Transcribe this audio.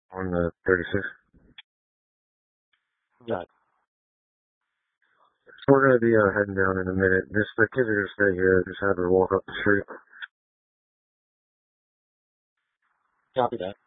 on the 36th. Got So we're gonna be heading down in a minute. Just the kids are gonna stay here. Just have her walk up the street. Copy that.